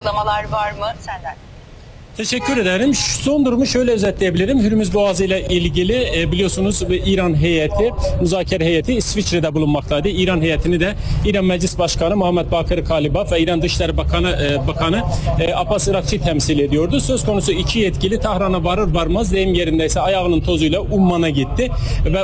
açıklamalar var mı senden? Teşekkür ederim. Son durumu şöyle özetleyebilirim. Hürmüz Boğazı ile ilgili biliyorsunuz İran heyeti, muzakere heyeti İsviçre'de bulunmaktaydı. İran heyetini de İran Meclis Başkanı Muhammed Bakır Kalibaf ve İran Dışişleri Bakanı Abbas Irakçı temsil ediyordu. Söz konusu iki yetkili Tahran'a varır varmaz deyim yerindeyse ayağının tozuyla Umman'a gitti ve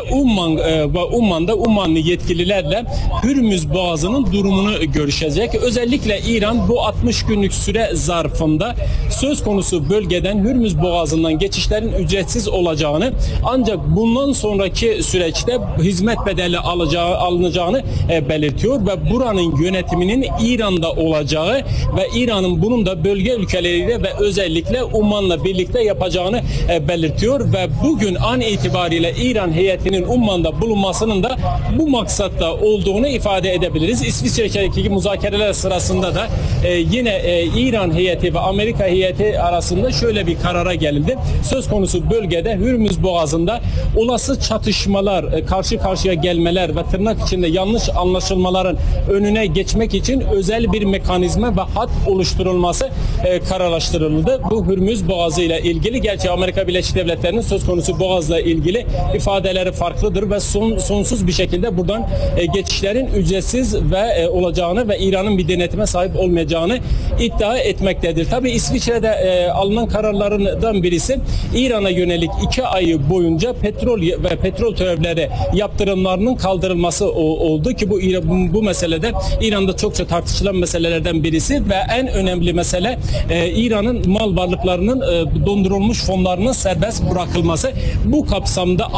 Umman'da Ummanlı yetkililerle Hürmüz Boğazı'nın durumunu görüşecek. Özellikle İran bu 60 günlük süre zarfında söz konusu bölgeden Hürmüz Boğazı'ndan geçişlerin ücretsiz olacağını ancak bundan sonraki süreçte hizmet bedeli alınacağını belirtiyor ve buranın yönetiminin İran'da olacağı ve İran'ın bunun da bölge ülkeleriyle ve özellikle Umman'la birlikte yapacağını belirtiyor ve bugün an itibariyle İran heyetinin Umman'da bulunmasının da bu maksatta olduğunu ifade edebiliriz. İsviçre'deki muzakereler sırasında da yine İran heyeti ve Amerika heyeti arasında şöyle bir karara gelindi. Söz konusu bölgede Hürmüz Boğazı'nda olası çatışmalar, karşı karşıya gelmeler ve tırnak içinde yanlış anlaşılmaların önüne geçmek için özel bir mekanizma ve hat oluşturulması kararlaştırıldı. Bu Hürmüz Boğazı ile ilgili, gerçi Amerika Birleşik Devletleri'nin söz konusu Boğaz'la ilgili ifadeleri farklıdır ve sonsuz bir şekilde buradan geçişlerin ücretsiz ve olacağını ve İran'ın bir denetime sahip olmayacağını iddia etmektedir. Tabii İsviçre'de alınan kararlarından birisi İran'a yönelik 2 ay boyunca petrol ve petrol türevleri yaptırımlarının kaldırılması oldu ki bu meselede İran'da çokça tartışılan meselelerden birisi ve en önemli mesele İran'ın mal varlıklarının dondurulmuş fonlarının serbest bırakılması. Bu kapsamda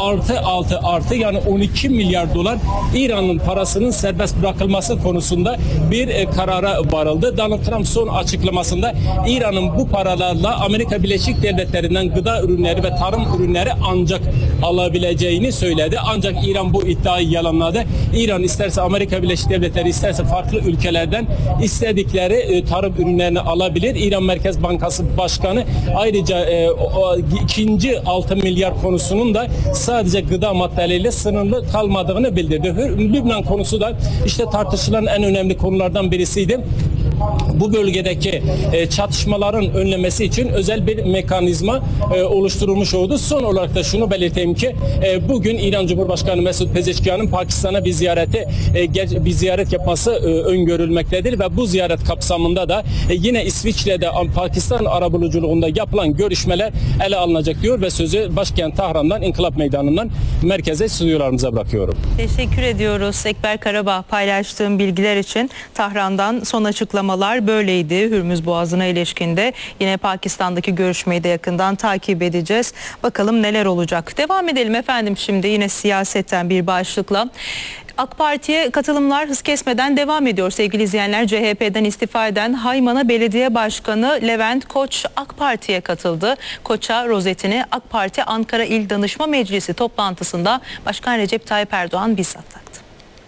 artı yani 12 milyar dolar İran'ın parasının serbest bırakılması konusunda bir karara varıldı. Donald Trump son açıklamasında İran'ın bu paralarla Amerika Birleşik Devletleri'nden gıda ürünleri ve tarım ürünleri ancak alabileceğini söyledi. Ancak İran bu iddiayı yalanladı. İran isterse Amerika Birleşik Devletleri, isterse farklı ülkelerden istedikleri tarım ürünlerini alabilir. İran Merkez Bankası Başkanı ayrıca ikinci 6 milyar konusunun da sadece gıda maddeleriyle sınırlı kalmadığını bildirdi. Lübnan konusu da işte tartışılan en önemli konulardan birisiydi. Bu bölgedeki çatışmaların önlemesi için özel bir mekanizma oluşturulmuş oldu. Son olarak da şunu belirteyim ki bugün İran Cumhurbaşkanı Mesut Pezeshkian'ın Pakistan'a bir ziyaret yapması öngörülmektedir ve bu ziyaret kapsamında da yine İsviçre'de Pakistan arabuluculuğunda yapılan görüşmeler ele alınacak diyor ve sözü başkent Tahran'dan, İnkılap Meydanı'ndan merkeze stüdyolarımıza bırakıyorum. Teşekkür ediyoruz Ekber Karabağ paylaştığım bilgiler için. Tahran'dan son açıklamalar böyleydi. Hürmüz Boğazı'na ilişkinde yine Pakistan'daki görüşmeyi de yakından takip edeceğiz. Bakalım neler olacak. Devam edelim efendim şimdi yine siyasetten bir başlıkla. AK Parti'ye katılımlar hız kesmeden devam ediyor sevgili izleyenler. CHP'den istifa eden Haymana Belediye Başkanı Levent Koç AK Parti'ye katıldı. Koç'a rozetini AK Parti Ankara İl Danışma Meclisi toplantısında Başkan Recep Tayyip Erdoğan bizzat taktı.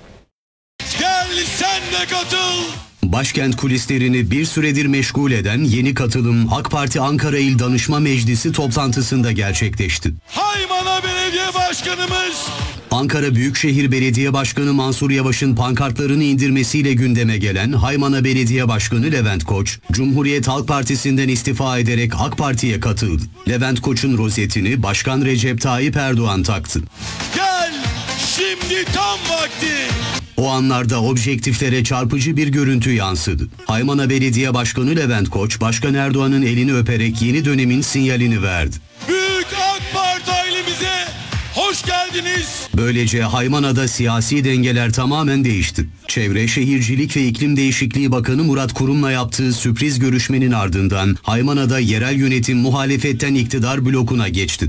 Gel sen de katıl. Başkent kulislerini bir süredir meşgul eden yeni katılım AK Parti Ankara İl Danışma Meclisi toplantısında gerçekleşti. Haymana Belediye Başkanımız Ankara Büyükşehir Belediye Başkanı Mansur Yavaş'ın pankartlarını indirmesiyle gündeme gelen Haymana Belediye Başkanı Levent Koç, Cumhuriyet Halk Partisi'nden istifa ederek AK Parti'ye katıldı. Levent Koç'un rozetini Başkan Recep Tayyip Erdoğan taktı. Gel şimdi tam vakti. O anlarda objektiflere çarpıcı bir görüntü yansıdı. Haymana Belediye Başkanı Levent Koç, Başkan Erdoğan'ın elini öperek yeni dönemin sinyalini verdi. Büyük AK Parti ailemize hoş geldiniz. Böylece Haymana'da siyasi dengeler tamamen değişti. Çevre, Şehircilik ve İklim Değişikliği Bakanı Murat Kurum'la yaptığı sürpriz görüşmenin ardından Haymana'da yerel yönetim muhalefetten iktidar blokuna geçti.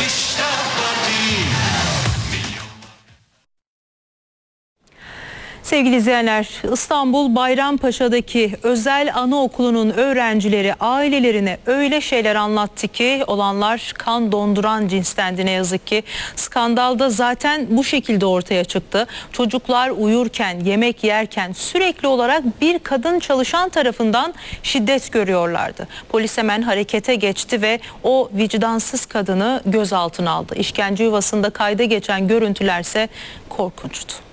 Sevgili izleyenler, İstanbul Bayrampaşa'daki özel anaokulunun öğrencileri ailelerine öyle şeyler anlattı ki olanlar kan donduran cinstendi ne yazık ki. Skandalda zaten bu şekilde ortaya çıktı. Çocuklar uyurken, yemek yerken sürekli olarak bir kadın çalışan tarafından şiddet görüyorlardı. Polis hemen harekete geçti ve o vicdansız kadını gözaltına aldı. İşkence yuvasında kayda geçen görüntülerse korkunçtu.